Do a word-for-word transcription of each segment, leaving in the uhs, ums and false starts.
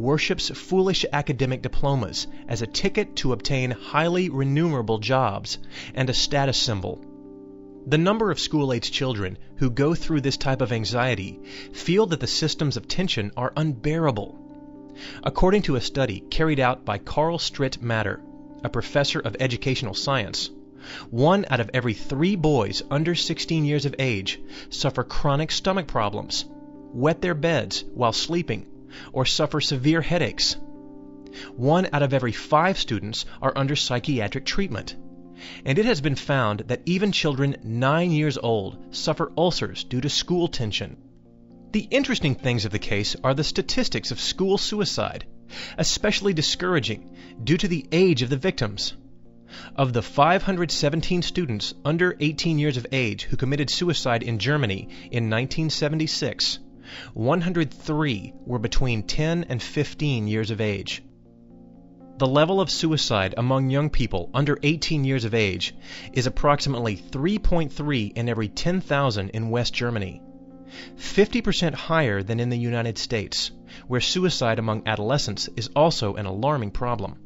worships foolish academic diplomas as a ticket to obtain highly remunerable jobs and a status symbol. The number of school-age children who go through this type of anxiety feel that the systems of tension are unbearable. According to a study carried out by Carl Stritt Matter, a professor of educational science, one out of every three boys under sixteen years of age suffer chronic stomach problems, wet their beds while sleeping, or suffer severe headaches. One out of every five students are under psychiatric treatment. And it has been found that even children nine years old suffer ulcers due to school tension. The interesting things of the case are the statistics of school suicide, especially discouraging due to the age of the victims. Of the five hundred seventeen students under eighteen years of age who committed suicide in Germany in nineteen seventy-six, one hundred three were between ten and fifteen years of age. The level of suicide among young people under eighteen years of age is approximately three point three in every ten thousand in West Germany, fifty percent higher than in the United States, where suicide among adolescents is also an alarming problem.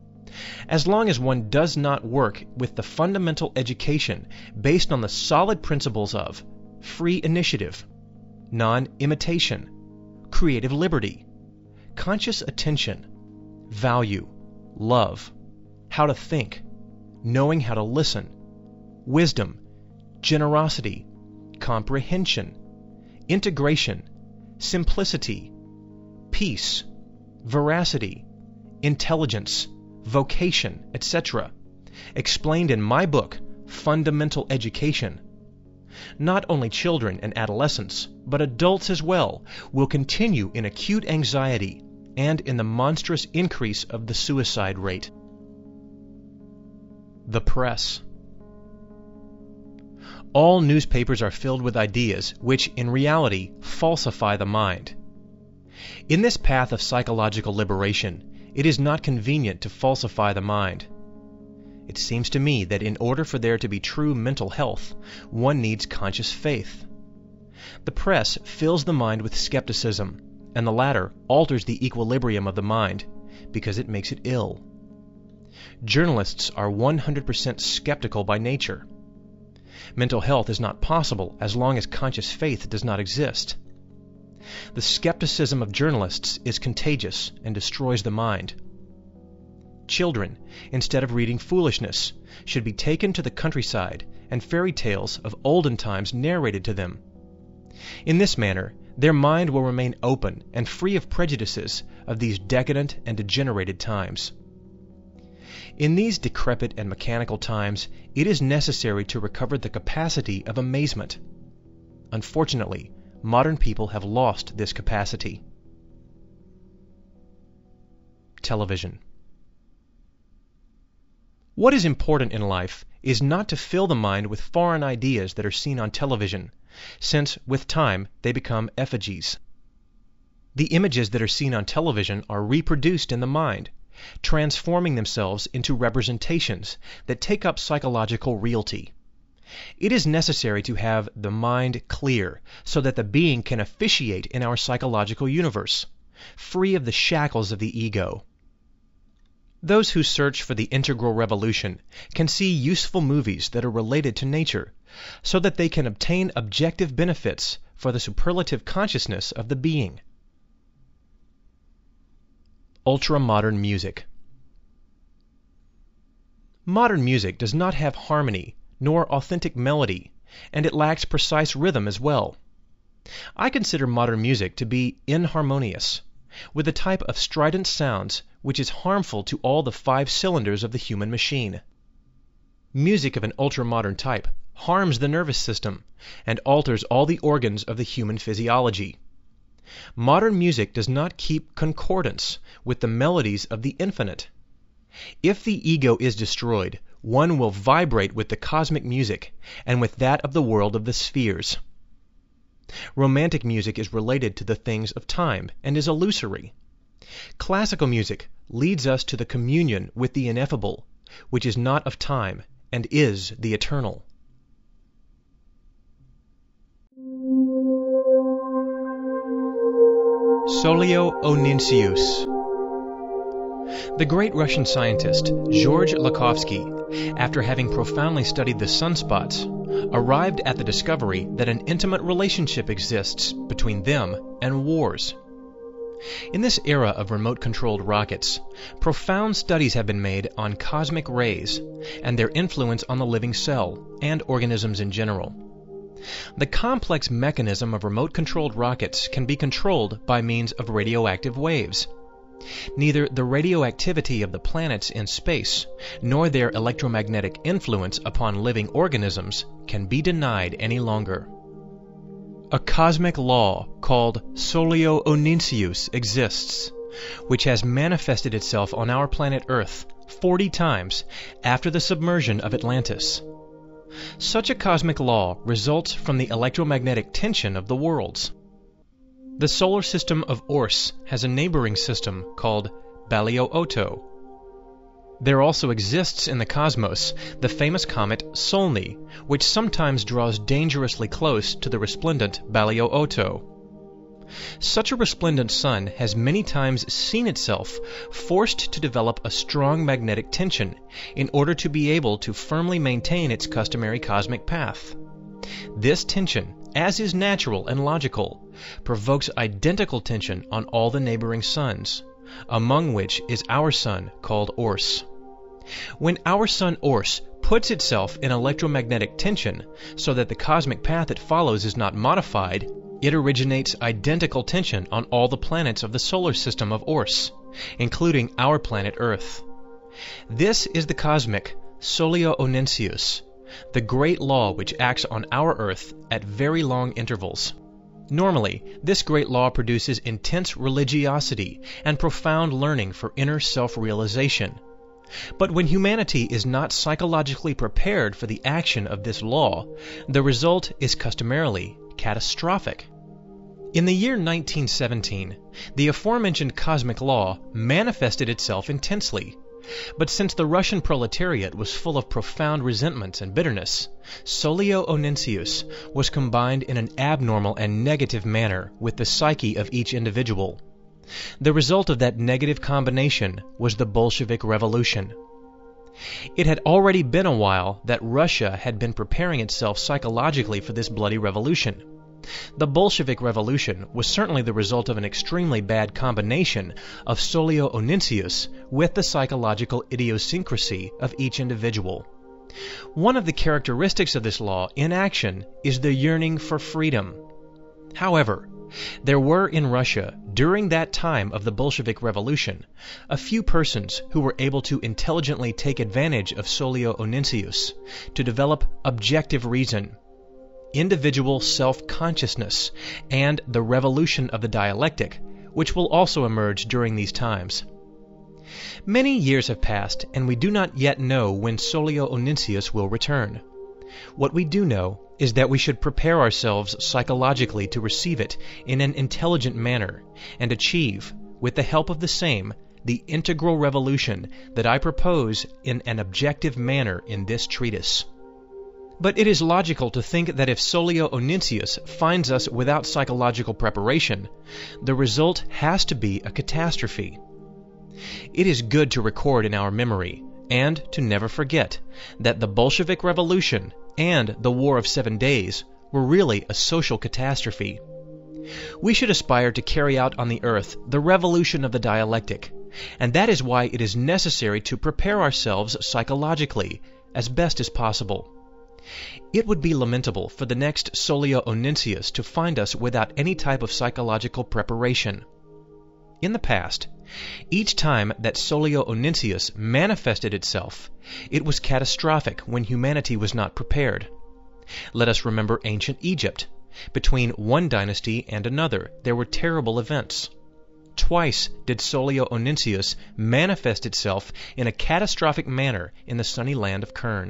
As long as one does not work with the fundamental education based on the solid principles of free initiative, non-imitation, creative liberty, conscious attention, value, love, how to think, knowing how to listen, wisdom, generosity, comprehension, integration, simplicity, peace, veracity, intelligence, vocation, et cetera, explained in my book, Fundamental Education. Not only children and adolescents, but adults as well, will continue in acute anxiety and in the monstrous increase of the suicide rate. The press. All newspapers are filled with ideas which, in reality, falsify the mind. In this path of psychological liberation, it is not convenient to falsify the mind. It seems to me that in order for there to be true mental health, one needs conscious faith. The press fills the mind with skepticism, and the latter alters the equilibrium of the mind because it makes it ill. Journalists are one hundred percent skeptical by nature. Mental health is not possible as long as conscious faith does not exist. The skepticism of journalists is contagious and destroys the mind. Children, instead of reading foolishness, should be taken to the countryside and fairy tales of olden times narrated to them. In this manner, their mind will remain open and free of prejudices of these decadent and degenerated times. In these decrepit and mechanical times, it is necessary to recover the capacity of amazement. Unfortunately, modern people have lost this capacity. Television. What is important in life is not to fill the mind with foreign ideas that are seen on television, since, with time, they become effigies. The images that are seen on television are reproduced in the mind, transforming themselves into representations that take up psychological reality. It is necessary to have the mind clear so that the being can officiate in our psychological universe, free of the shackles of the ego. Those who search for the integral revolution can see useful movies that are related to nature, so that they can obtain objective benefits for the superlative consciousness of the being. Ultra-modern music. Modern music does not have harmony nor authentic melody, and it lacks precise rhythm as well. I consider modern music to be inharmonious, with a type of strident sounds which is harmful to all the five cylinders of the human machine. Music of an ultra-modern type harms the nervous system and alters all the organs of the human physiology. Modern music does not keep concordance with the melodies of the infinite. If the ego is destroyed, one will vibrate with the cosmic music and with that of the world of the spheres. Romantic music is related to the things of time and is illusory. Classical music leads us to the communion with the ineffable, which is not of time and is the eternal. Solio Onesius. The great Russian scientist George Lakhovsky, after having profoundly studied the sunspots, arrived at the discovery that an intimate relationship exists between them and wars. In this era of remote-controlled rockets, profound studies have been made on cosmic rays and their influence on the living cell and organisms in general. The complex mechanism of remote-controlled rockets can be controlled by means of radioactive waves. Neither the radioactivity of the planets in space nor their electromagnetic influence upon living organisms can be denied any longer. A cosmic law called Solio Onensius exists, which has manifested itself on our planet Earth forty times after the submersion of Atlantis. Such a cosmic law results from the electromagnetic tension of the worlds. The solar system of Urs has a neighboring system called Balio-Otto. There also exists in the cosmos the famous comet Solny, which sometimes draws dangerously close to the resplendent Balio-Otto. Such a resplendent sun has many times seen itself forced to develop a strong magnetic tension in order to be able to firmly maintain its customary cosmic path. This tension, as is natural and logical, provokes identical tension on all the neighboring suns, among which is our sun called Urs. When our sun Urs puts itself in electromagnetic tension so that the cosmic path it follows is not modified, it originates identical tension on all the planets of the solar system of Urs, including our planet Earth. This is the cosmic Solio Onensius, the great law which acts on our Earth at very long intervals. Normally, this great law produces intense religiosity and profound learning for inner self-realization. But when humanity is not psychologically prepared for the action of this law, the result is customarily catastrophic. In the year nineteen seventeen, the aforementioned cosmic law manifested itself intensely. But since the Russian proletariat was full of profound resentments and bitterness, Solio Onensius was combined in an abnormal and negative manner with the psyche of each individual. The result of that negative combination was the Bolshevik Revolution. It had already been a while that Russia had been preparing itself psychologically for this bloody revolution. The Bolshevik Revolution was certainly the result of an extremely bad combination of Solio Onensius with the psychological idiosyncrasy of each individual. One of the characteristics of this law in action is the yearning for freedom. However, there were in Russia, during that time of the Bolshevik Revolution, a few persons who were able to intelligently take advantage of Solio Onensius to develop objective reason, individual self-consciousness, and the revolution of the dialectic, which will also emerge during these times. Many years have passed, and we do not yet know when Solio Onensius will return. What we do know is that we should prepare ourselves psychologically to receive it in an intelligent manner and achieve, with the help of the same, the integral revolution that I propose in an objective manner in this treatise. But it is logical to think that if Solio Onensius finds us without psychological preparation, the result has to be a catastrophe. It is good to record in our memory, and to never forget, that the Bolshevik Revolution and the War of Seven Days were really a social catastrophe. We should aspire to carry out on the earth the revolution of the dialectic, and that is why it is necessary to prepare ourselves psychologically as best as possible. It would be lamentable for the next Solio Onensius to find us without any type of psychological preparation. In the past, each time that Solio Onensius manifested itself, it was catastrophic when humanity was not prepared. Let us remember ancient Egypt. Between one dynasty and another, there were terrible events. Twice did Solio Onensius manifest itself in a catastrophic manner in the sunny land of Kern.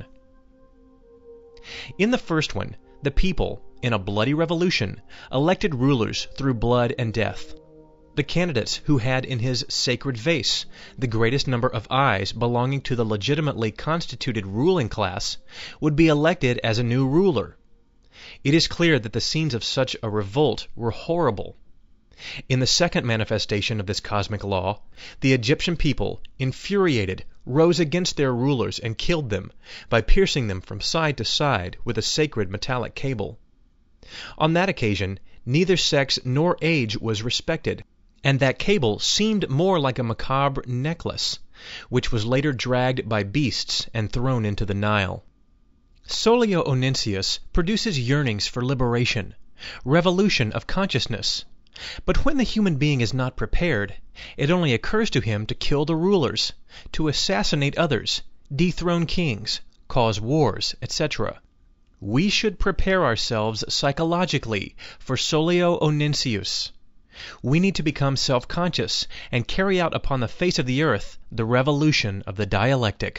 In the first one, the people, in a bloody revolution, elected rulers through blood and death. The candidates who had in his sacred vase the greatest number of eyes belonging to the legitimately constituted ruling class would be elected as a new ruler. It is clear that the scenes of such a revolt were horrible. In the second manifestation of this cosmic law, the Egyptian people, infuriated, rose against their rulers and killed them by piercing them from side to side with a sacred metallic cable. On that occasion, neither sex nor age was respected, and that cable seemed more like a macabre necklace, which was later dragged by beasts and thrown into the Nile. Solio Onensius produces yearnings for liberation, revolution of consciousness. But when the human being is not prepared, it only occurs to him to kill the rulers, to assassinate others, dethrone kings, cause wars, et cetera. We should prepare ourselves psychologically for Solio Onensius. We need to become self-conscious and carry out upon the face of the earth the revolution of the dialectic.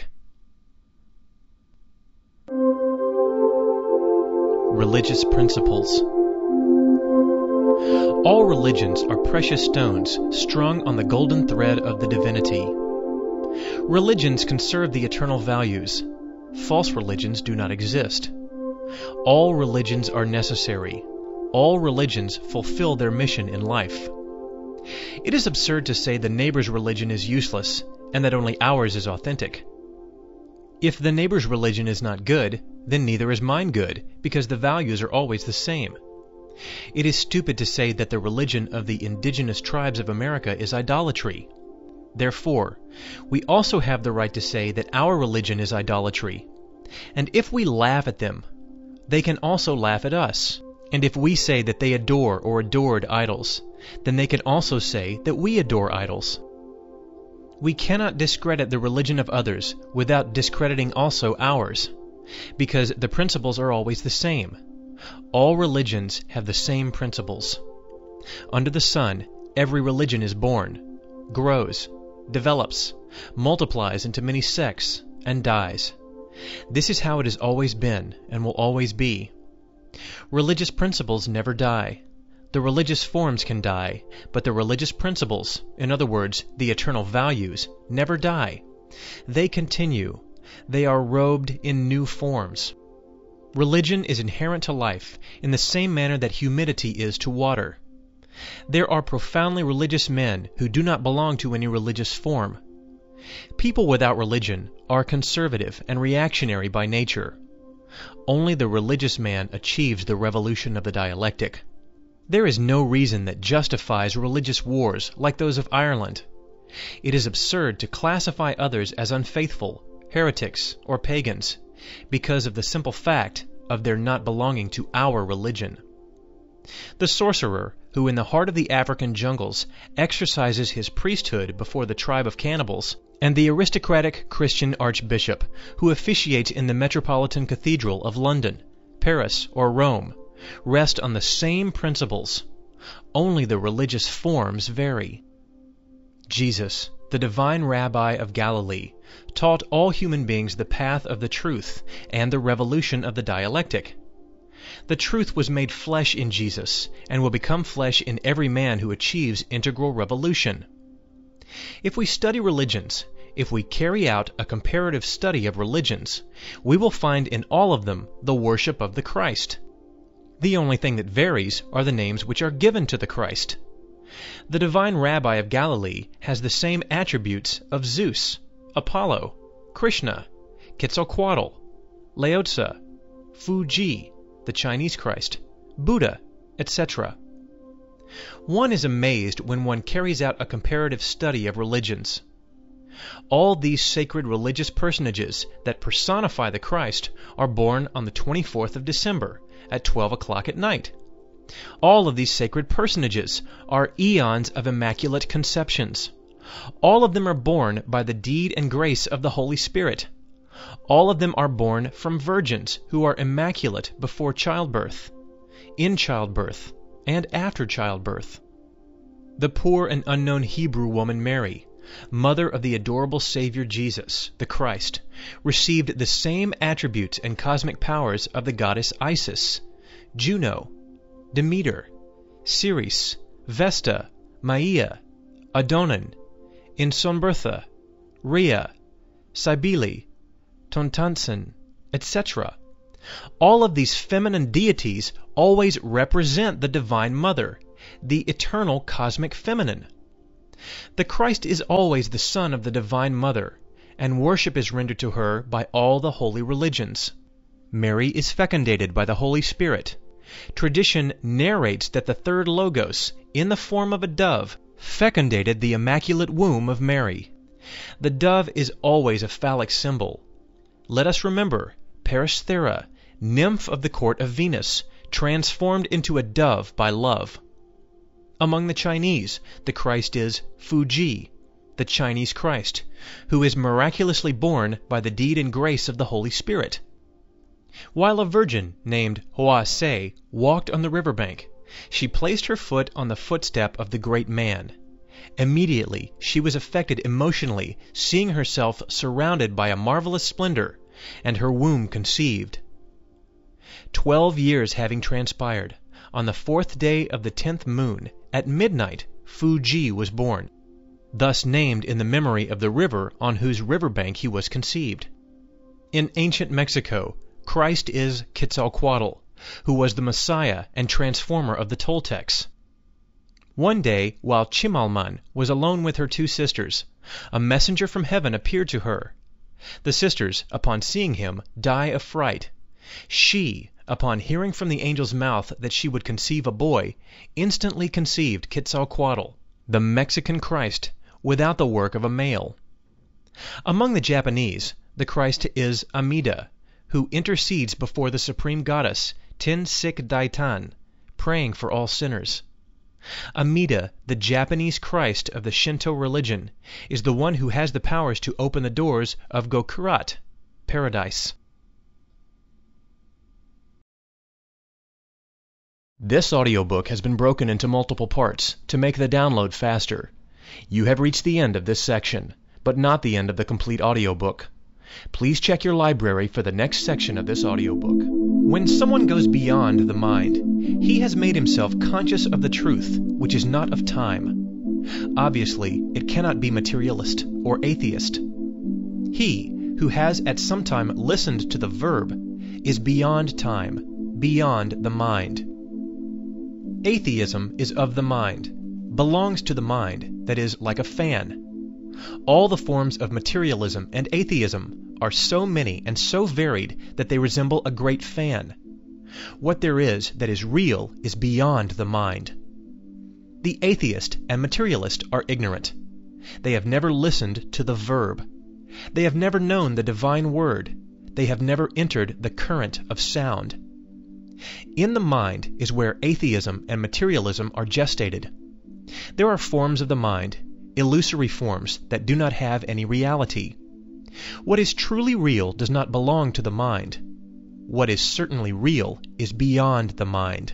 Religious principles. All religions are precious stones strung on the golden thread of the divinity. Religions conserve the eternal values. False religions do not exist. All religions are necessary. All religions fulfill their mission in life. It is absurd to say the neighbor's religion is useless and that only ours is authentic. If the neighbor's religion is not good, then neither is mine good, because the values are always the same. It is stupid to say that the religion of the indigenous tribes of America is idolatry. Therefore, we also have the right to say that our religion is idolatry. And if we laugh at them, they can also laugh at us. And if we say that they adore or adored idols, then they can also say that we adore idols. We cannot discredit the religion of others without discrediting also ours, because the principles are always the same. All religions have the same principles. Under the sun, every religion is born, grows, develops, multiplies into many sects, and dies. This is how it has always been and will always be. Religious principles never die. The religious forms can die, but the religious principles, in other words, the eternal values, never die. They continue. They are robed in new forms. Religion is inherent to life in the same manner that humidity is to water. There are profoundly religious men who do not belong to any religious form. People without religion are conservative and reactionary by nature. Only the religious man achieves the revolution of the dialectic. There is no reason that justifies religious wars like those of Ireland. It is absurd to classify others as unfaithful, heretics, or pagans, because of the simple fact of their not belonging to our religion. The sorcerer, who in the heart of the African jungles exercises his priesthood before the tribe of cannibals, and the aristocratic Christian archbishop, who officiates in the Metropolitan Cathedral of London, Paris, or Rome, rest on the same principles. Only the religious forms vary. Jesus, the divine rabbi of Galilee, taught all human beings the path of the truth and the revolution of the dialectic. The truth was made flesh in Jesus and will become flesh in every man who achieves integral revolution. If we study religions, if we carry out a comparative study of religions, we will find in all of them the worship of the Christ. The only thing that varies are the names which are given to the Christ. The divine rabbi of Galilee has the same attributes of Zeus, Apollo, Krishna, Quetzalcoatl, Laotse, Fuji, the Chinese Christ, Buddha, et cetera. One is amazed when one carries out a comparative study of religions. All these sacred religious personages that personify the Christ are born on the twenty-fourth of December at twelve o'clock at night. All of these sacred personages are eons of immaculate conceptions. All of them are born by the deed and grace of the Holy Spirit. All of them are born from virgins who are immaculate before childbirth, in childbirth, and after childbirth. The poor and unknown Hebrew woman Mary, mother of the adorable Savior Jesus, the Christ, received the same attributes and cosmic powers of the goddess Isis, Juno, Demeter, Ceres, Vesta, Maia, Adonan, Insonbertha, Rhea, Cybele, Tontantzin, et cetera. All of these feminine deities always represent the Divine Mother, the eternal cosmic feminine. The Christ is always the Son of the Divine Mother, and worship is rendered to her by all the holy religions. Mary is fecundated by the Holy Spirit. Tradition narrates that the third Logos, in the form of a dove, fecundated the immaculate womb of Mary. The dove is always a phallic symbol. Let us remember Peristhera, nymph of the court of Venus, transformed into a dove by love. Among the Chinese, the Christ is Fuji, the Chinese Christ, who is miraculously born by the deed and grace of the Holy Spirit. While a virgin named Hua Se walked on the riverbank, she placed her foot on the footstep of the great man. Immediately she was affected emotionally, seeing herself surrounded by a marvelous splendor, and her womb conceived. Twelve years having transpired, on the fourth day of the tenth moon, at midnight, Fuji was born, thus named in the memory of the river on whose riverbank he was conceived. In ancient Mexico, Christ is Quetzalcoatl, who was the Messiah and transformer of the Toltecs. One day, while Chimalman was alone with her two sisters, a messenger from heaven appeared to her. The sisters, upon seeing him, die of fright. She, upon hearing from the angel's mouth that she would conceive a boy, instantly conceived Quetzalcoatl, the Mexican Christ, without the work of a male. Among the Japanese, the Christ is Amida, who intercedes before the supreme goddess, Ten Sik Daitan, praying for all sinners. Amida, the Japanese Christ of the Shinto religion, is the one who has the powers to open the doors of Gokurat, paradise. This audiobook has been broken into multiple parts to make the download faster. You have reached the end of this section, but not the end of the complete audiobook. Please check your library for the next section of this audiobook. When someone goes beyond the mind, he has made himself conscious of the truth, which is not of time. Obviously, it cannot be materialist or atheist. He who has at some time listened to the verb is beyond time, beyond the mind. Atheism is of the mind, belongs to the mind, that is, like a fan. All the forms of materialism and atheism are so many and so varied that they resemble a great fan. What there is that is real is beyond the mind. The atheist and materialist are ignorant. They have never listened to the verb. They have never known the divine word. They have never entered the current of sound. In the mind is where atheism and materialism are gestated. There are forms of the mind, illusory forms that do not have any reality. What is truly real does not belong to the mind. What is certainly real is beyond the mind.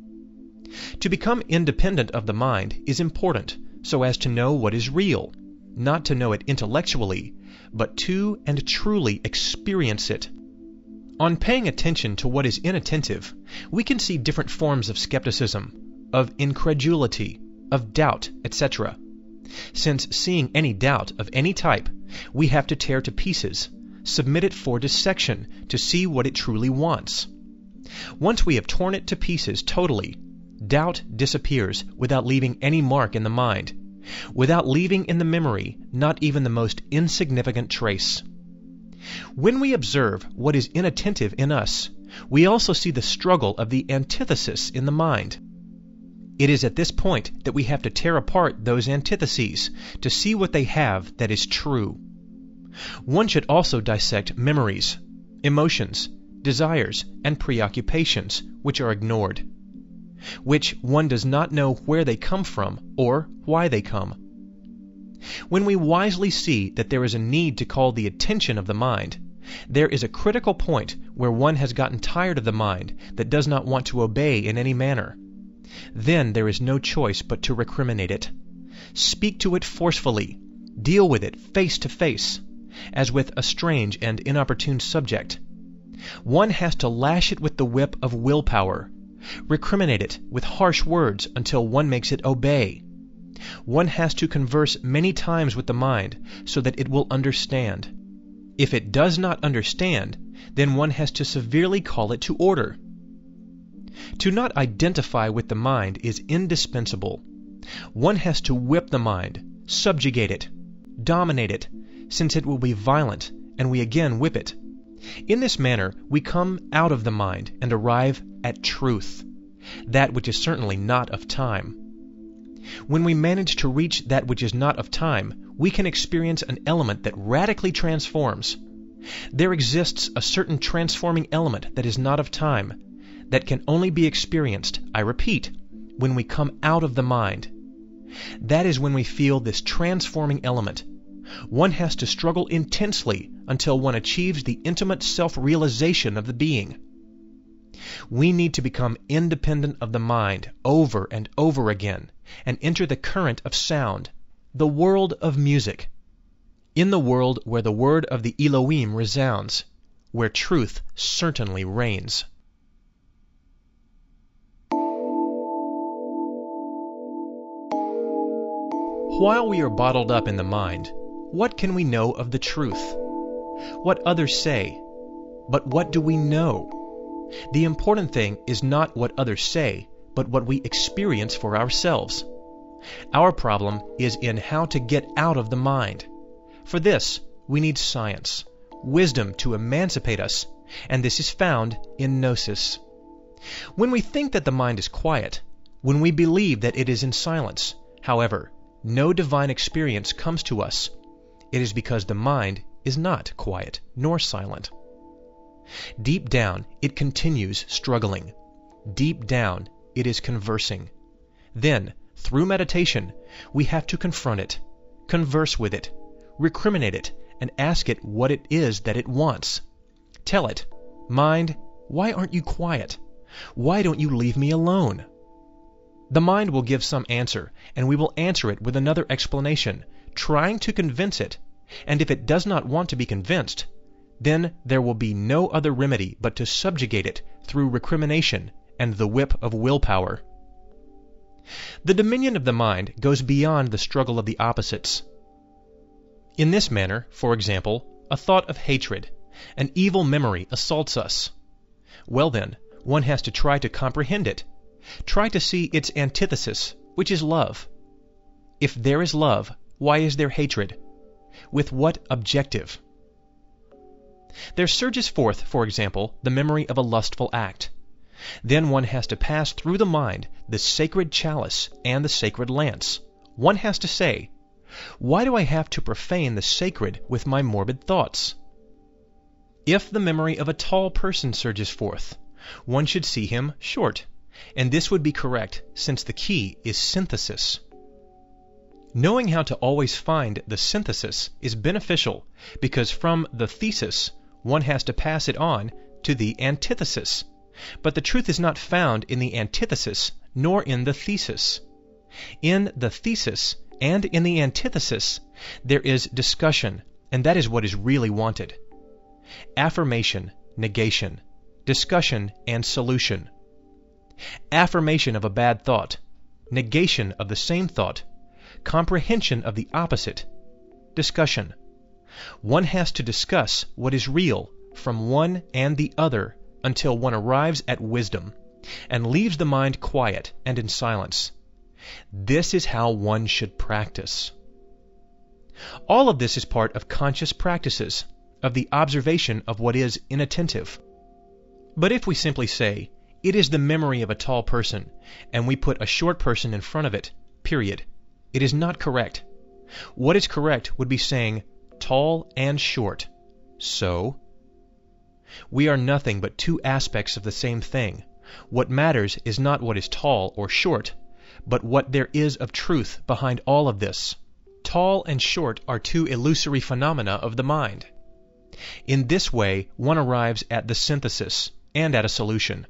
To become independent of the mind is important, so as to know what is real, not to know it intellectually, but to and truly experience it. On paying attention to what is inattentive, we can see different forms of skepticism, of incredulity, of doubt, et cetera. Since seeing any doubt of any type, we have to tear to pieces, submit it for dissection to see what it truly wants. Once we have torn it to pieces totally, doubt disappears without leaving any mark in the mind, without leaving in the memory not even the most insignificant trace. When we observe what is inattentive in us, we also see the struggle of the antithesis in the mind. It is at this point that we have to tear apart those antitheses to see what they have that is true. One should also dissect memories, emotions, desires, and preoccupations which are ignored, which one does not know where they come from or why they come. When we wisely see that there is a need to call the attention of the mind, there is a critical point where one has gotten tired of the mind that does not want to obey in any manner. Then there is no choice but to recriminate it. Speak to it forcefully. Deal with it face to face, as with a strange and inopportune subject. One has to lash it with the whip of willpower, recriminate it with harsh words until one makes it obey. One has to converse many times with the mind so that it will understand. If it does not understand, then one has to severely call it to order. To not identify with the mind is indispensable. One has to whip the mind, subjugate it, dominate it, since it will be violent, and we again whip it. In this manner, we come out of the mind and arrive at truth, that which is certainly not of time. When we manage to reach that which is not of time, we can experience an element that radically transforms. There exists a certain transforming element that is not of time, that can only be experienced, I repeat, when we come out of the mind. That is when we feel this transforming element. One has to struggle intensely until one achieves the intimate self-realization of the being. We need to become independent of the mind over and over again and enter the current of sound, the world of music. In the world where the word of the Elohim resounds, where truth certainly reigns. While we are bottled up in the mind, what can we know of the truth? What others say, but what do we know? The important thing is not what others say, but what we experience for ourselves. Our problem is in how to get out of the mind. For this, we need science, wisdom to emancipate us, and this is found in gnosis. When we think that the mind is quiet, when we believe that it is in silence, however, no divine experience comes to us. It is because the mind is not quiet nor silent. Deep down, it continues struggling. Deep down, it is conversing. Then, through meditation, we have to confront it, converse with it, recriminate it, and ask it what it is that it wants. Tell it, mind, why aren't you quiet? Why don't you leave me alone? The mind will give some answer, and we will answer it with another explanation, trying to convince it, and if it does not want to be convinced, then there will be no other remedy but to subjugate it through recrimination and the whip of willpower. The dominion of the mind goes beyond the struggle of the opposites. In this manner, for example, a thought of hatred, an evil memory assaults us. Well then, one has to try to comprehend it. Try to see its antithesis, which is love. If there is love, why is there hatred? With what objective? There surges forth, for example, the memory of a lustful act. Then one has to pass through the mind the sacred chalice and the sacred lance. One has to say, why do I have to profane the sacred with my morbid thoughts? If the memory of a tall person surges forth, one should see him short. And this would be correct, since the key is synthesis. Knowing how to always find the synthesis is beneficial, because from the thesis, one has to pass it on to the antithesis. But the truth is not found in the antithesis, nor in the thesis. In the thesis and in the antithesis, there is discussion, and that is what is really wanted. Affirmation, negation, discussion, and solution. Affirmation of a bad thought, negation of the same thought, comprehension of the opposite, discussion. One has to discuss what is real from one and the other until one arrives at wisdom and leaves the mind quiet and in silence. This is how one should practice. All of this is part of conscious practices, of the observation of what is inattentive. But if we simply say, it is the memory of a tall person, and we put a short person in front of it, period, it is not correct. What is correct would be saying, tall and short. So? We are nothing but two aspects of the same thing. What matters is not what is tall or short, but what there is of truth behind all of this. Tall and short are two illusory phenomena of the mind. In this way, one arrives at the synthesis and at a solution.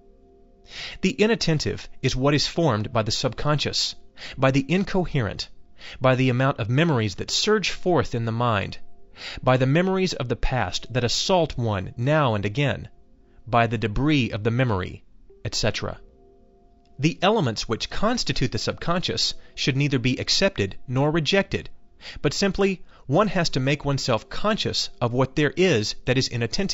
The inattentive is what is formed by the subconscious, by the incoherent, by the amount of memories that surge forth in the mind, by the memories of the past that assault one now and again, by the debris of the memory, et cetera. The elements which constitute the subconscious should neither be accepted nor rejected, but simply one has to make oneself conscious of what there is that is inattentive,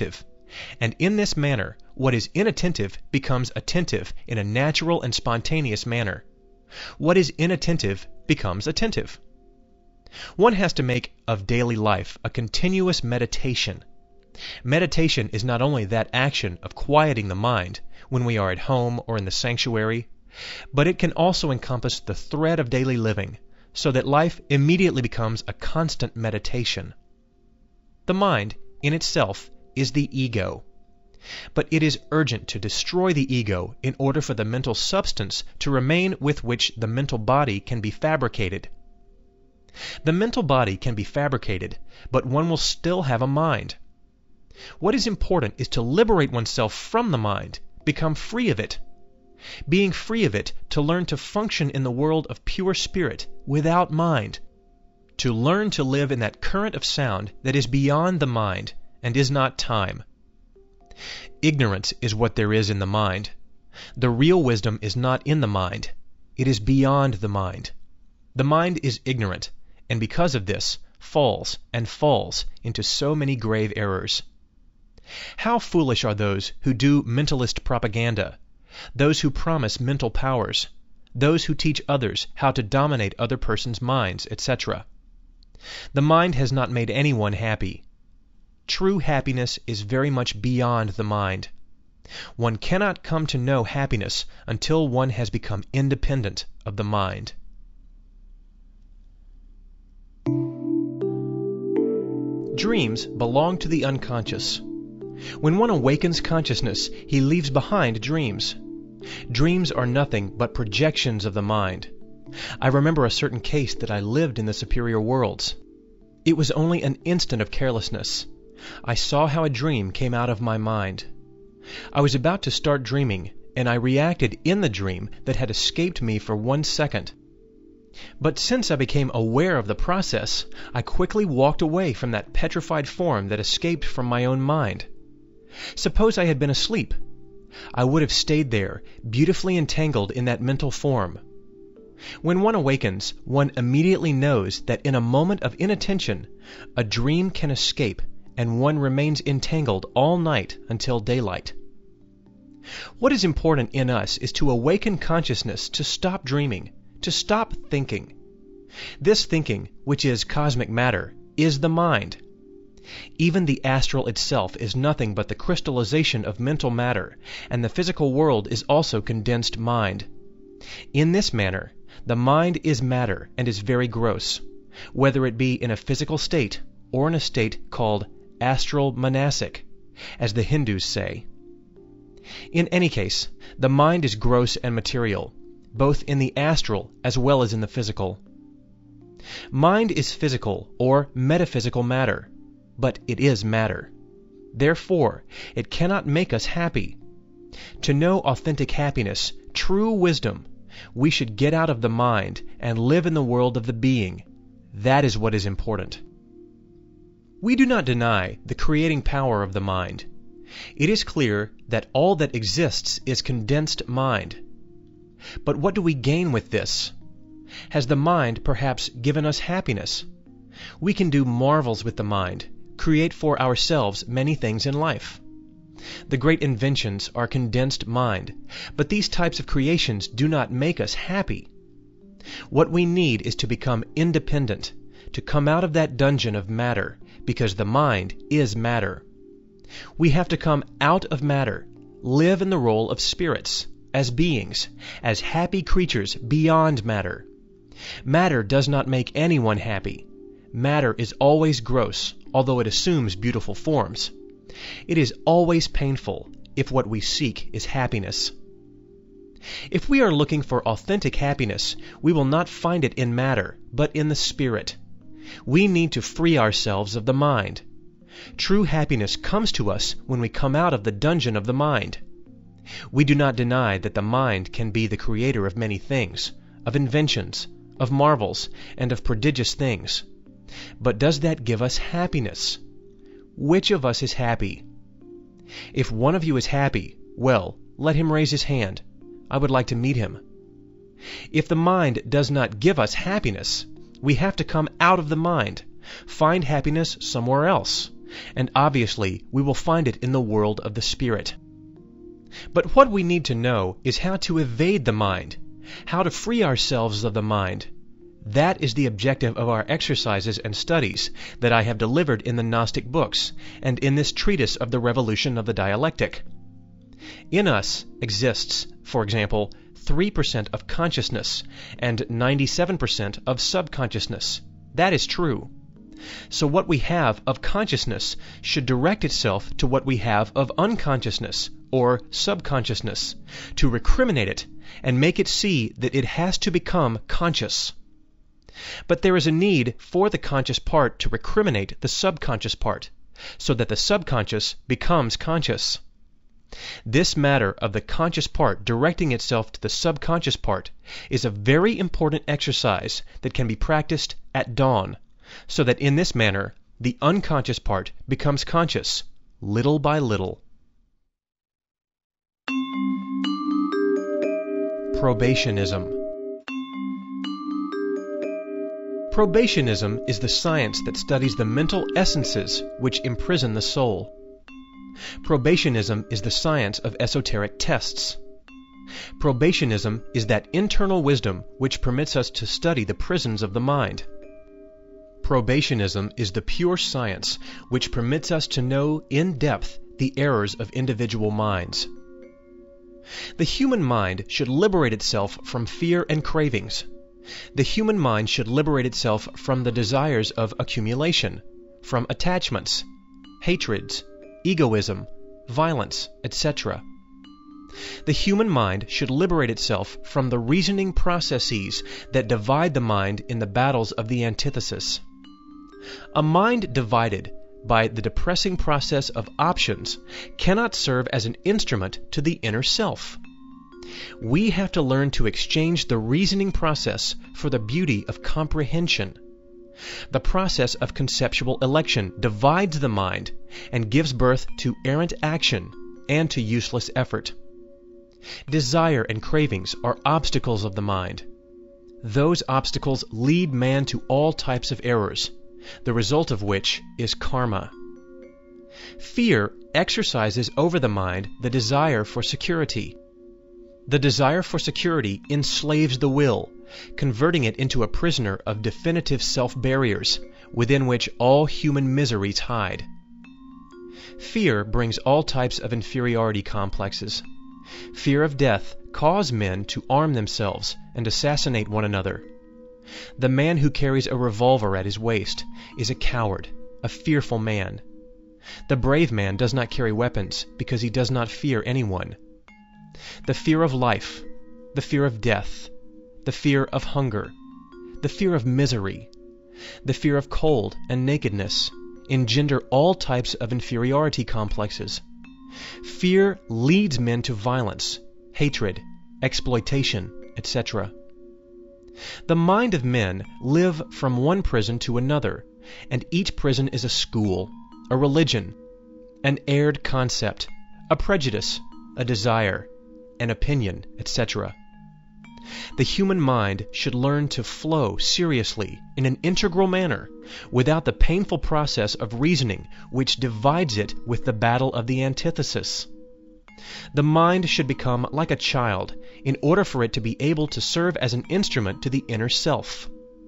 And in this manner, what is inattentive becomes attentive in a natural and spontaneous manner. What is inattentive becomes attentive. One has to make of daily life a continuous meditation. Meditation is not only that action of quieting the mind when we are at home or in the sanctuary, but it can also encompass the thread of daily living, so that life immediately becomes a constant meditation. The mind, in itself, is the ego. But it is urgent to destroy the ego in order for the mental substance to remain with which the mental body can be fabricated. The mental body can be fabricated, but one will still have a mind. What is important is to liberate oneself from the mind, become free of it. Being free of it, to learn to function in the world of pure spirit without mind. To learn to live in that current of sound that is beyond the mind and is not time. Ignorance is what there is in the mind. The real wisdom is not in the mind. It is beyond the mind. The mind is ignorant, and because of this, falls and falls into so many grave errors. How foolish are those who do mentalist propaganda, those who promise mental powers, those who teach others how to dominate other persons' minds, et cetera. The mind has not made anyone happy. True happiness is very much beyond the mind. One cannot come to know happiness until one has become independent of the mind. Dreams belong to the unconscious. When one awakens consciousness, he leaves behind dreams. Dreams are nothing but projections of the mind. I remember a certain case that I lived in the superior worlds. It was only an instant of carelessness. I saw how a dream came out of my mind. I was about to start dreaming, and I reacted in the dream that had escaped me for one second. But since I became aware of the process, I quickly walked away from that petrified form that escaped from my own mind. Suppose I had been asleep. I would have stayed there, beautifully entangled in that mental form. When one awakens, one immediately knows that in a moment of inattention, a dream can escape, and one remains entangled all night until daylight. What is important in us is to awaken consciousness to stop dreaming, to stop thinking. This thinking, which is cosmic matter, is the mind. Even the astral itself is nothing but the crystallization of mental matter, and the physical world is also condensed mind. In this manner, the mind is matter and is very gross, whether it be in a physical state or in a state called astral manasic, as the Hindus say. In any case, the mind is gross and material, both in the astral as well as in the physical. Mind is physical or metaphysical matter, but it is matter. Therefore, it cannot make us happy. To know authentic happiness, true wisdom, we should get out of the mind and live in the world of the being. That is what is important. We do not deny the creating power of the mind. It is clear that all that exists is condensed mind. But what do we gain with this? Has the mind perhaps given us happiness? We can do marvels with the mind, create for ourselves many things in life. The great inventions are condensed mind, but these types of creations do not make us happy. What we need is to become independent, to come out of that dungeon of matter, because the mind is matter. We have to come out of matter, live in the role of spirits, as beings, as happy creatures beyond matter. Matter does not make anyone happy. Matter is always gross, although it assumes beautiful forms. It is always painful if what we seek is happiness. If we are looking for authentic happiness, we will not find it in matter, but in the spirit. We need to free ourselves of the mind. True happiness comes to us when we come out of the dungeon of the mind. We do not deny that the mind can be the creator of many things, of inventions, of marvels, and of prodigious things. But does that give us happiness? Which of us is happy? If one of you is happy, well, let him raise his hand. I would like to meet him. If the mind does not give us happiness, we have to come out of the mind, find happiness somewhere else, and obviously we will find it in the world of the spirit. But what we need to know is how to evade the mind, how to free ourselves of the mind. That is the objective of our exercises and studies that I have delivered in the Gnostic books and in this treatise of the revolution of the dialectic. In us exists, for example, three percent of consciousness and ninety-seven percent of subconsciousness. That is true. So what we have of consciousness should direct itself to what we have of unconsciousness or subconsciousness, to recriminate it and make it see that it has to become conscious. But there is a need for the conscious part to recriminate the subconscious part, so that the subconscious becomes conscious. This matter of the conscious part directing itself to the subconscious part is a very important exercise that can be practiced at dawn, so that in this manner the unconscious part becomes conscious, little by little. Probationism. Probationism is the science that studies the mental essences which imprison the soul. Probationism is the science of esoteric tests. Probationism is that internal wisdom which permits us to study the prisons of the mind. Probationism is the pure science which permits us to know in depth the errors of individual minds. The human mind should liberate itself from fear and cravings. The human mind should liberate itself from the desires of accumulation, from attachments, hatreds, egoism, violence, et cetera. The human mind should liberate itself from the reasoning processes that divide the mind in the battles of the antithesis. A mind divided by the depressing process of options cannot serve as an instrument to the inner self. We have to learn to exchange the reasoning process for the beauty of comprehension. The process of conceptual election divides the mind and gives birth to errant action and to useless effort. Desire and cravings are obstacles of the mind. Those obstacles lead man to all types of errors, the result of which is karma. Fear exercises over the mind the desire for security. The desire for security enslaves the will, converting it into a prisoner of definitive self-barriers, within which all human miseries hide. Fear brings all types of inferiority complexes. Fear of death causes men to arm themselves and assassinate one another. The man who carries a revolver at his waist is a coward, a fearful man. The brave man does not carry weapons because he does not fear anyone. The fear of life, the fear of death, the fear of hunger, the fear of misery, the fear of cold and nakedness engender all types of inferiority complexes. Fear leads men to violence, hatred, exploitation, et cetera. The mind of men live from one prison to another, and each prison is a school, a religion, an erred concept, a prejudice, a desire, an opinion, et cetera. The human mind should learn to flow seriously in an integral manner without the painful process of reasoning which divides it with the battle of the antithesis. The mind should become like a child in order for it to be able to serve as an instrument to the inner self.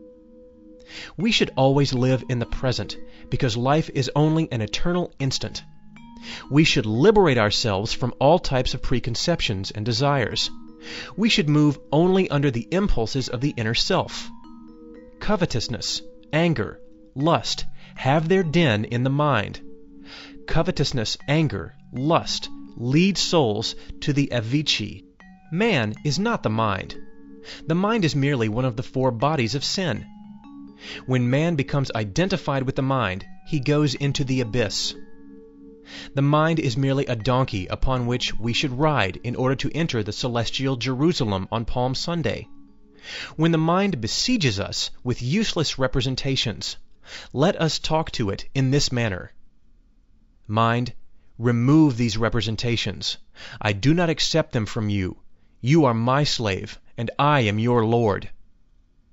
We should always live in the present because life is only an eternal instant. We should liberate ourselves from all types of preconceptions and desires. We should move only under the impulses of the inner self. Covetousness, anger, lust have their den in the mind. Covetousness, anger, lust lead souls to the avicii. Man is not the mind. The mind is merely one of the four bodies of sin. When man becomes identified with the mind, he goes into the abyss. The mind is merely a donkey upon which we should ride in order to enter the celestial Jerusalem on Palm Sunday. When the mind besieges us with useless representations, let us talk to it in this manner. Mind, remove these representations. I do not accept them from you. You are my slave, and I am your Lord.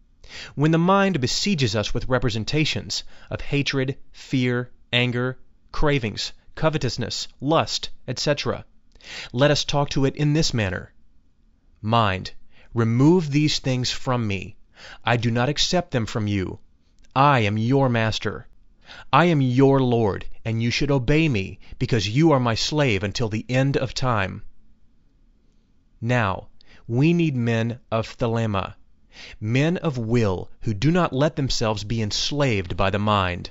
When the mind besieges us with representations of hatred, fear, anger, cravings, covetousness, lust, et cetera. Let us talk to it in this manner. Mind, remove these things from me. I do not accept them from you. I am your master. I am your Lord, and you should obey me, because you are my slave until the end of time. Now, we need men of thelema, men of will who do not let themselves be enslaved by the mind.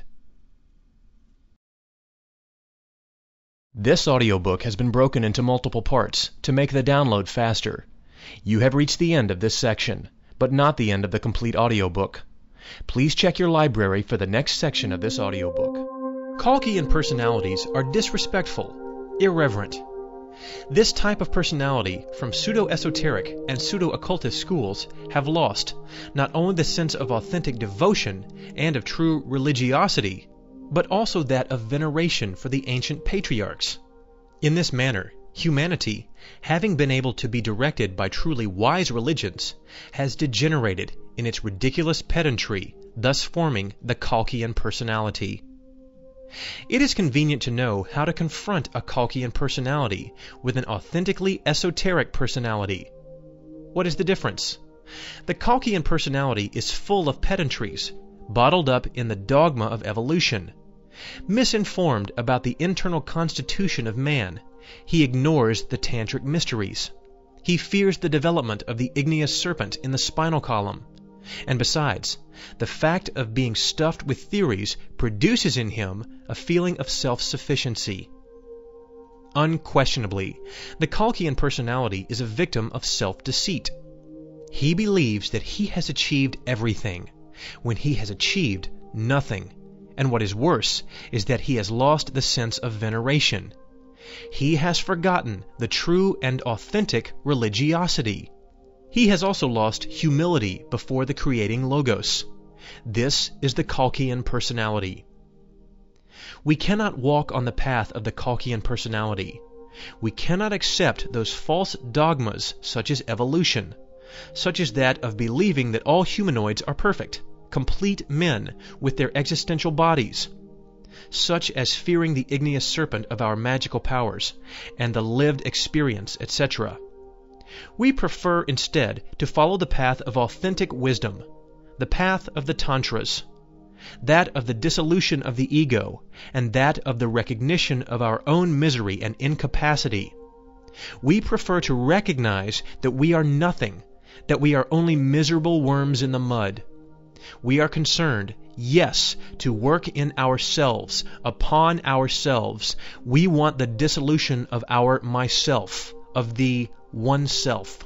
This audiobook has been broken into multiple parts to make the download faster. You have reached the end of this section, but not the end of the complete audiobook. Please check your library for the next section of this audiobook. Kalkian personalities are disrespectful, irreverent. This type of personality from pseudo-esoteric and pseudo-occultist schools have lost not only the sense of authentic devotion and of true religiosity, but also that of veneration for the ancient patriarchs. In this manner, humanity, having been able to be directed by truly wise religions, has degenerated in its ridiculous pedantry, thus forming the Kalkian personality. It is convenient to know how to confront a Kalkian personality with an authentically esoteric personality. What is the difference? The Kalkian personality is full of pedantries, bottled up in the dogma of evolution. Misinformed about the internal constitution of man, he ignores the tantric mysteries. He fears the development of the igneous serpent in the spinal column. And besides, the fact of being stuffed with theories produces in him a feeling of self-sufficiency. Unquestionably, the Kalkian personality is a victim of self-deceit. He believes that he has achieved everything, when he has achieved nothing. And what is worse is that he has lost the sense of veneration. He has forgotten the true and authentic religiosity. He has also lost humility before the creating Logos. This is the Kalkian personality. We cannot walk on the path of the Kalkian personality. We cannot accept those false dogmas such as evolution, such as that of believing that all humanoids are perfect, complete men with their existential bodies, such as fearing the igneous serpent of our magical powers and the lived experience, et cetera. We prefer instead to follow the path of authentic wisdom, the path of the Tantras, that of the dissolution of the ego, and that of the recognition of our own misery and incapacity. We prefer to recognize that we are nothing, that we are only miserable worms in the mud. We are concerned, yes, to work in ourselves, upon ourselves. We want the dissolution of our myself, of the oneself.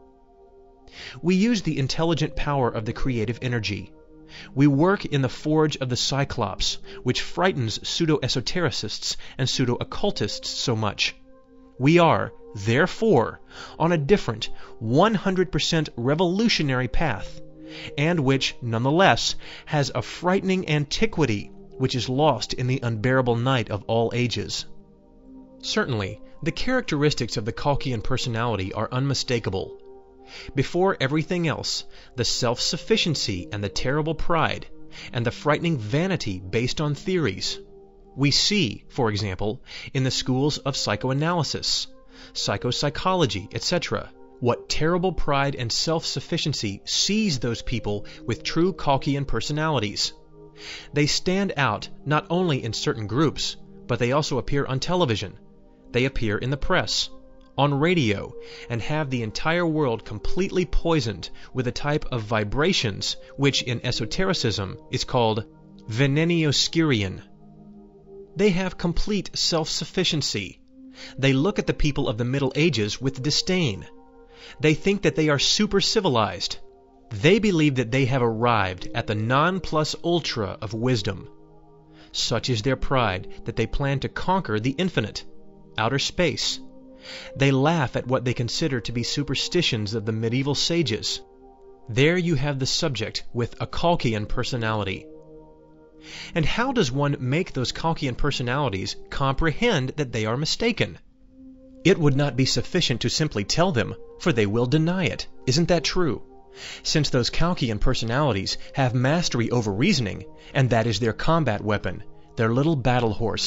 We use the intelligent power of the creative energy. We work in the forge of the Cyclops, which frightens pseudo-esotericists and pseudo-occultists so much. We are, therefore, on a different, one hundred percent revolutionary path, and which, nonetheless, has a frightening antiquity which is lost in the unbearable night of all ages. Certainly, the characteristics of the Kalkian personality are unmistakable. Before everything else, the self-sufficiency and the terrible pride, and the frightening vanity based on theories. We see, for example, in the schools of psychoanalysis, psychopsychology, et cetera, what terrible pride and self-sufficiency seize those people with true Kalkian personalities. They stand out not only in certain groups, but they also appear on television. They appear in the press, on radio, and have the entire world completely poisoned with a type of vibrations which in esotericism is called Venenioskirion. They have complete self-sufficiency. They look at the people of the Middle Ages with disdain. They think that they are super-civilized. They believe that they have arrived at the non plus ultra of wisdom. Such is their pride that they plan to conquer the infinite, outer space. They laugh at what they consider to be superstitions of the medieval sages. There you have the subject with a Kalkian personality. And how does one make those Kalkian personalities comprehend that they are mistaken? It would not be sufficient to simply tell them, for they will deny it. Isn't that true? Since those Kalkian personalities have mastery over reasoning, and that is their combat weapon, their little battle horse.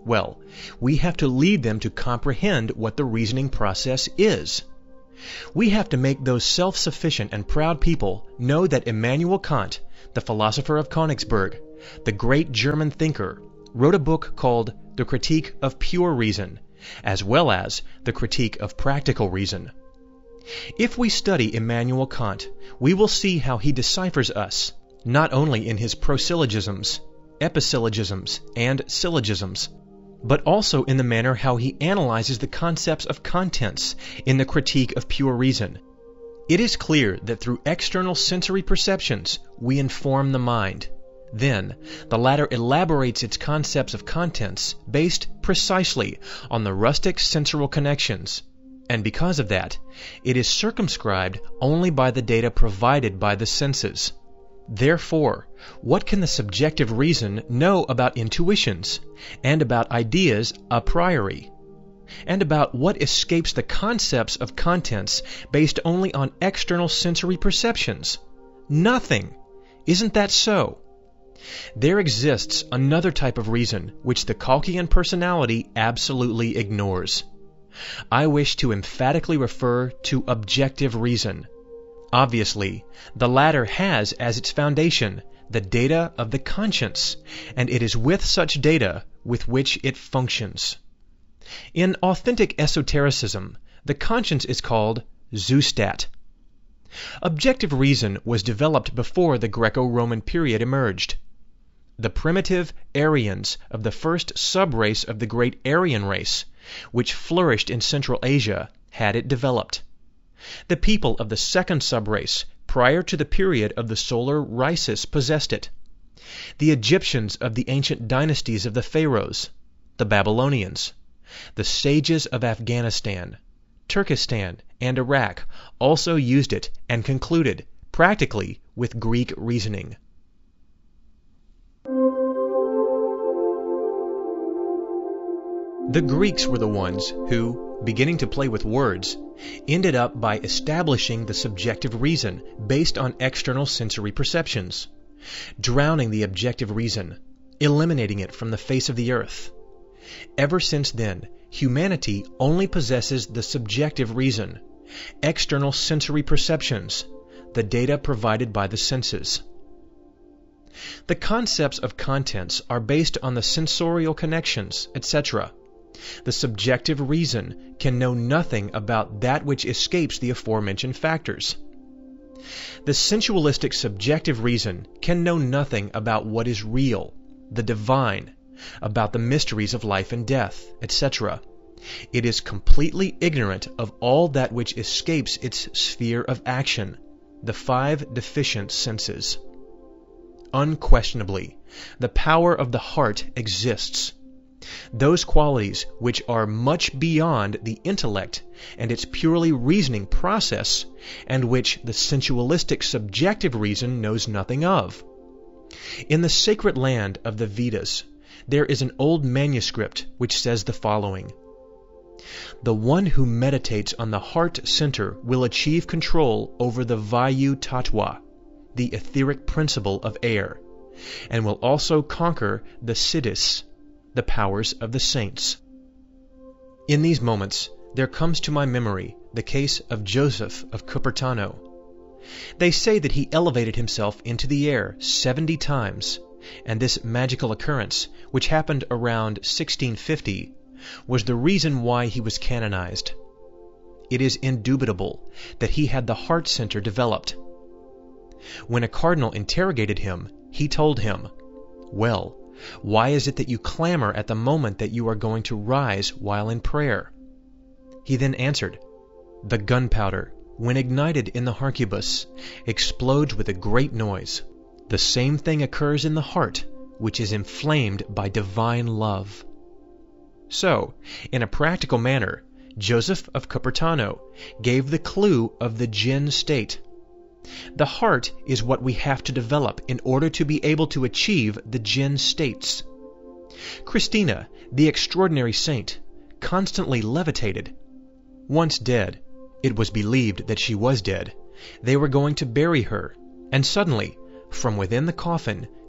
Well, we have to lead them to comprehend what the reasoning process is. We have to make those self-sufficient and proud people know that Immanuel Kant, the philosopher of Königsberg, the great German thinker, wrote a book called The Critique of Pure Reason, as well as The Critique of Practical Reason. If we study Immanuel Kant, we will see how he deciphers us, not only in his prosyllogisms, episyllogisms, and syllogisms, but also in the manner how he analyzes the concepts of contents in the Critique of Pure Reason. It is clear that through external sensory perceptions we inform the mind. Then, the latter elaborates its concepts of contents based precisely on the rustic sensorial connections, and because of that, it is circumscribed only by the data provided by the senses. Therefore, what can the subjective reason know about intuitions, and about ideas a priori, and about what escapes the concepts of contents based only on external sensory perceptions? Nothing! Isn't that so? There exists another type of reason which the Kalkian personality absolutely ignores. I wish to emphatically refer to objective reason. Obviously, the latter has as its foundation the data of the conscience, and it is with such data with which it functions. In authentic esotericism, the conscience is called Zustat. Objective reason was developed before the Greco-Roman period emerged. The primitive Aryans of the first sub-race of the great Aryan race, which flourished in Central Asia, had it developed. The people of the second sub-race, prior to the period of the solar Rhesus, possessed it. The Egyptians of the ancient dynasties of the Pharaohs, the Babylonians, the sages of Afghanistan, Turkestan, and Iraq also used it and concluded, practically, with Greek reasoning. The Greeks were the ones who, beginning to play with words, ended up by establishing the subjective reason based on external sensory perceptions, drowning the objective reason, eliminating it from the face of the earth. Ever since then, humanity only possesses the subjective reason, external sensory perceptions, the data provided by the senses. The concepts of contents are based on the sensorial connections, et cetera. The subjective reason can know nothing about that which escapes the aforementioned factors. The sensualistic subjective reason can know nothing about what is real, the divine, about the mysteries of life and death, et cetera. It is completely ignorant of all that which escapes its sphere of action, the five deficient senses. Unquestionably, the power of the heart exists. Those qualities which are much beyond the intellect and its purely reasoning process, and which the sensualistic subjective reason knows nothing of. In the sacred land of the Vedas, there is an old manuscript which says the following: "The one who meditates on the heart center will achieve control over the Vayu Tattva, the etheric principle of air, and will also conquer the Siddhis, the powers of the saints." In these moments, there comes to my memory the case of Joseph of Cupertino. They say that he elevated himself into the air seventy times, and this magical occurrence, which happened around sixteen fifty, was the reason why he was canonized. It is indubitable that he had the heart center developed. When a cardinal interrogated him, he told him, "Well, why is it that you clamor at the moment that you are going to rise while in prayer?" He then answered, "The gunpowder, when ignited in the harquebus, explodes with a great noise. The same thing occurs in the heart, which is inflamed by divine love." So, in a practical manner, Joseph of Cupertino gave the clue of the Jinn state. The heart is what we have to develop in order to be able to achieve the Jinn states. Christina, the extraordinary saint, constantly levitated. Once dead, it was believed that she was dead. They were going to bury her, and suddenly, from within the coffin,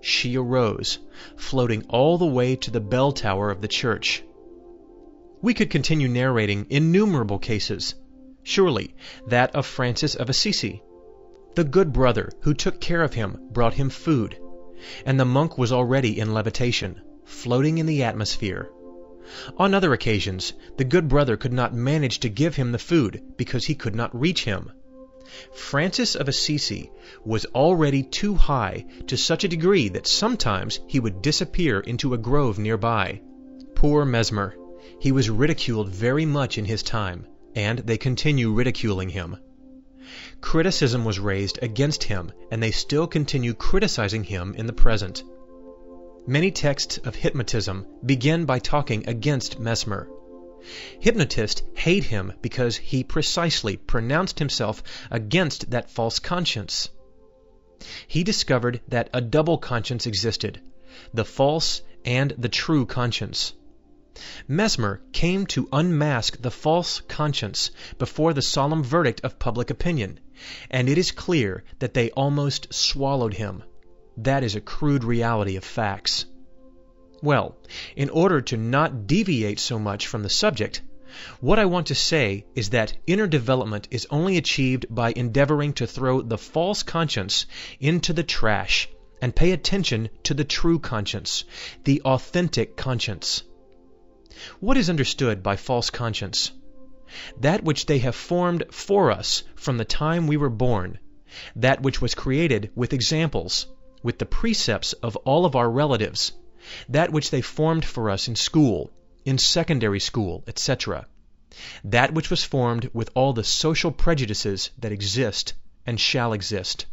she arose, floating all the way to the bell tower of the church. We could continue narrating innumerable cases. Surely that of Francis of Assisi. The good brother who took care of him brought him food, and the monk was already in levitation, floating in the atmosphere. On other occasions, the good brother could not manage to give him the food because he could not reach him. Francis of Assisi was already too high to such a degree that sometimes he would disappear into a grove nearby. Poor Mesmer! He was ridiculed very much in his time, and they continue ridiculing him. Criticism was raised against him, and they still continue criticizing him in the present. Many texts of hypnotism begin by talking against Mesmer. Hypnotists hate him because he precisely pronounced himself against that false conscience. He discovered that a double conscience existed, the false and the true conscience. Mesmer came to unmask the false conscience before the solemn verdict of public opinion, and it is clear that they almost swallowed him. That is a crude reality of facts. Well, in order to not deviate so much from the subject, what I want to say is that inner development is only achieved by endeavoring to throw the false conscience into the trash and pay attention to the true conscience, the authentic conscience. What is understood by false conscience? That which they have formed for us from the time we were born, that which was created with examples, with the precepts of all of our relatives, that which they formed for us in school, in secondary school, et cetera, that which was formed with all the social prejudices that exist and shall exist.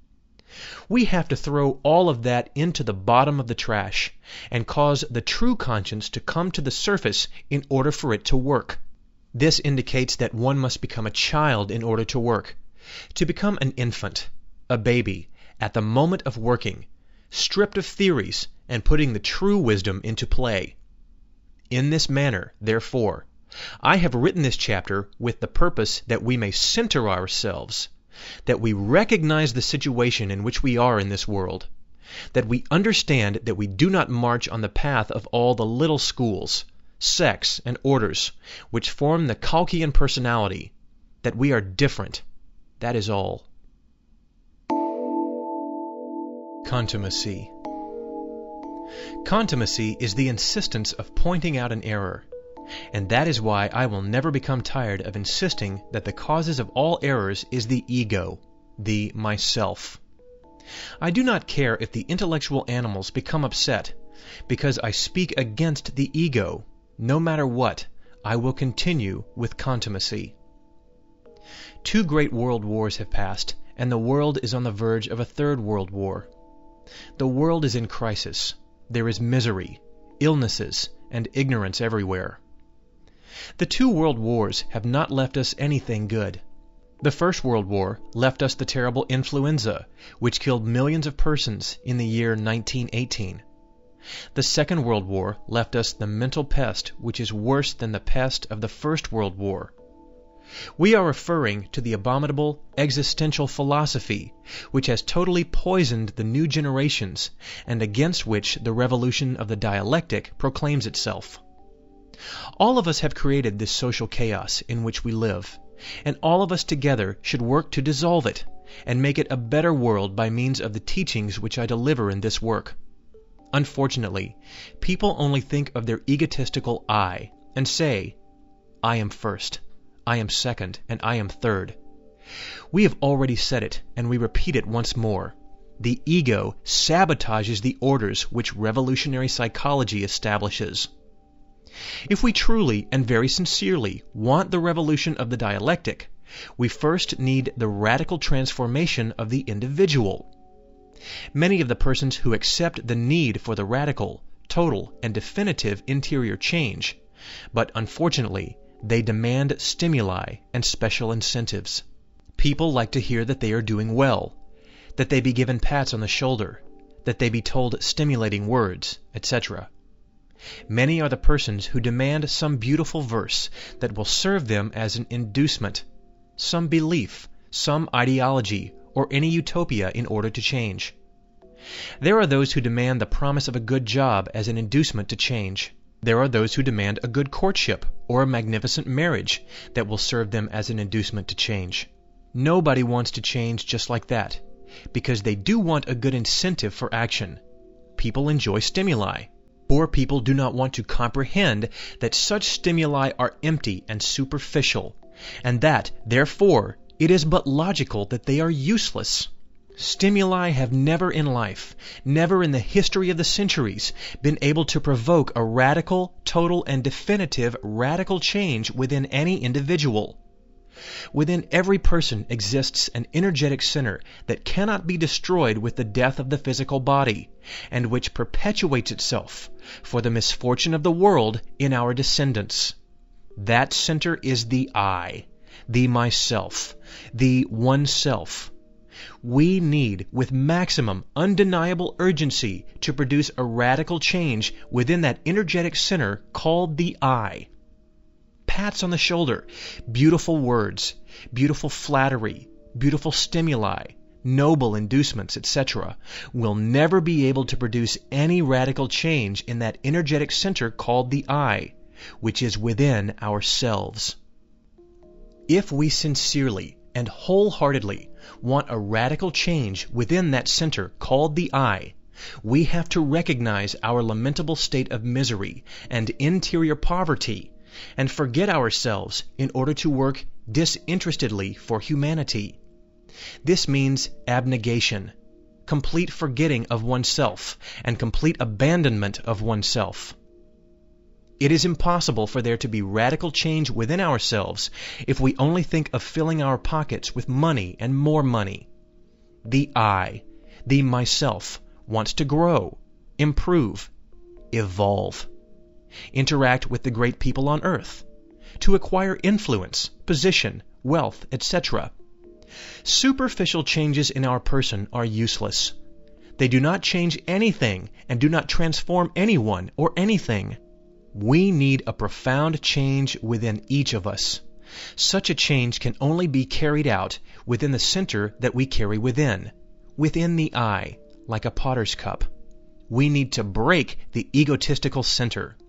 We have to throw all of that into the bottom of the trash and cause the true conscience to come to the surface in order for it to work. This indicates that one must become a child in order to work, to become an infant, a baby, at the moment of working, stripped of theories and putting the true wisdom into play. In this manner, therefore, I have written this chapter with the purpose that we may center ourselves, that we recognize the situation in which we are in this world, that we understand that we do not march on the path of all the little schools, sects, and orders which form the Kalkian personality, that we are different. That is all. Contumacy. Contumacy is the insistence of pointing out an error, and that is why I will never become tired of insisting that the causes of all errors is the ego, the myself. I do not care if the intellectual animals become upset, because I speak against the ego. No matter what, I will continue with contumacy. Two great world wars have passed, and the world is on the verge of a third world war. The world is in crisis. There is misery, illnesses, and ignorance everywhere. The two world wars have not left us anything good. The First World War left us the terrible influenza, which killed millions of persons in the year nineteen eighteen. The Second World War left us the mental pest, which is worse than the pest of the First World War. We are referring to the abominable existential philosophy, which has totally poisoned the new generations, and against which the revolution of the dialectic proclaims itself. All of us have created this social chaos in which we live, and all of us together should work to dissolve it, and make it a better world by means of the teachings which I deliver in this work. Unfortunately, people only think of their egotistical I, and say, I am first, I am second, and I am third. We have already said it, and we repeat it once more. The ego sabotages the orders which revolutionary psychology establishes. If we truly and very sincerely want the revolution of the dialectic, we first need the radical transformation of the individual. Many of the persons who accept the need for the radical, total, and definitive interior change, but unfortunately, they demand stimuli and special incentives. People like to hear that they are doing well, that they be given pats on the shoulder, that they be told stimulating words, et cetera. Many are the persons who demand some beautiful verse that will serve them as an inducement, some belief, some ideology, or any utopia in order to change. There are those who demand the promise of a good job as an inducement to change. There are those who demand a good courtship or a magnificent marriage that will serve them as an inducement to change. Nobody wants to change just like that, because they do want a good incentive for action. People enjoy stimuli. Poor people do not want to comprehend that such stimuli are empty and superficial, and that, therefore, it is but logical that they are useless. Stimuli have never in life, never in the history of the centuries, been able to provoke a radical, total, and definitive radical change within any individual. Within every person exists an energetic center that cannot be destroyed with the death of the physical body, and which perpetuates itself, for the misfortune of the world, in our descendants. That center is the I, the myself, the oneself. We need, with maximum, undeniable urgency, to produce a radical change within that energetic center called the I. Pats on the shoulder, beautiful words, beautiful flattery, beautiful stimuli, noble inducements, et cetera, will never be able to produce any radical change in that energetic center called the I, which is within ourselves. If we sincerely and wholeheartedly want a radical change within that center called the I, we have to recognize our lamentable state of misery and interior poverty, and forget ourselves in order to work disinterestedly for humanity. This means abnegation, complete forgetting of oneself, and complete abandonment of oneself. It is impossible for there to be radical change within ourselves if we only think of filling our pockets with money and more money. The I, the myself, wants to grow, improve, evolve, interact with the great people on earth, to acquire influence, position, wealth, et cetera. Superficial changes in our person are useless. They do not change anything and do not transform anyone or anything. We need a profound change within each of us. Such a change can only be carried out within the center that we carry within, within the I, like a potter's cup. We need to break the egotistical center.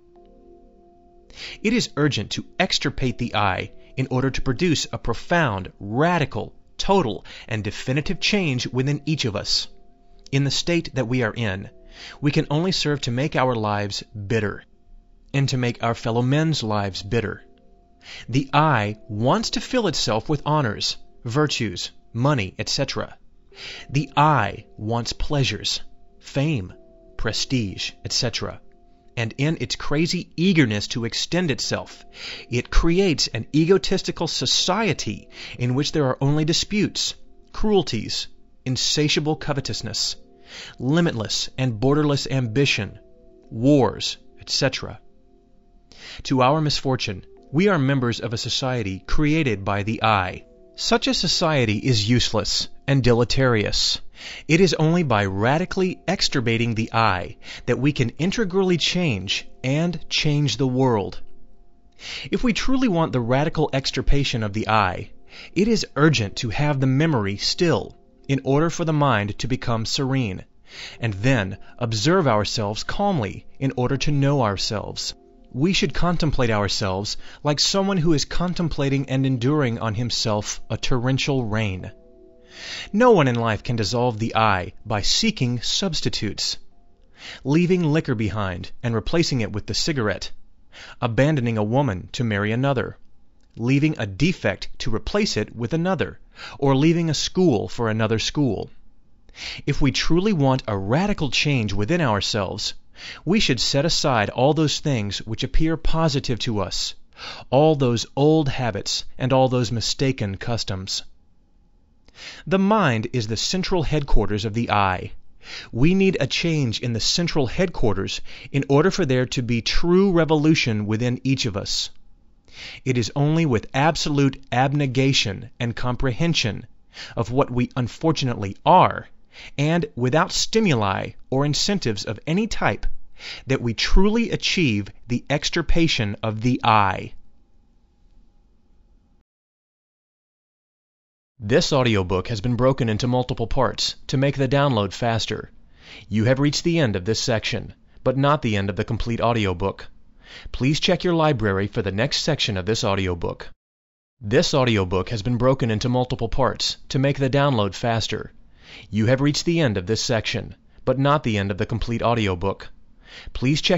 It is urgent to extirpate the I in order to produce a profound, radical, total, and definitive change within each of us. In the state that we are in, we can only serve to make our lives bitter, and to make our fellow men's lives bitter. The I wants to fill itself with honors, virtues, money, et cetera. The I wants pleasures, fame, prestige, et cetera. And in its crazy eagerness to extend itself, it creates an egotistical society in which there are only disputes, cruelties, insatiable covetousness, limitless and borderless ambition, wars, et cetera. To our misfortune, we are members of a society created by the I. Such a society is useless and deleterious. It is only by radically extirpating the I that we can integrally change and change the world. If we truly want the radical extirpation of the I, it is urgent to have the memory still in order for the mind to become serene, and then observe ourselves calmly in order to know ourselves. We should contemplate ourselves like someone who is contemplating and enduring on himself a torrential rain. No one in life can dissolve the I by seeking substitutes. Leaving liquor behind and replacing it with the cigarette, abandoning a woman to marry another, leaving a defect to replace it with another, or leaving a school for another school. If we truly want a radical change within ourselves, we should set aside all those things which appear positive to us, all those old habits and all those mistaken customs. The mind is the central headquarters of the I. We need a change in the central headquarters in order for there to be true revolution within each of us. It is only with absolute abnegation and comprehension of what we unfortunately are, and without stimuli or incentives of any type, that we truly achieve the extirpation of the I. This audiobook has been broken into multiple parts to make the download faster. You have reached the end of this section, but not the end of the complete audiobook. Please check your library for the next section of this audiobook. This audiobook has been broken into multiple parts to make the download faster. You have reached the end of this section, but not the end of the complete audiobook. Please check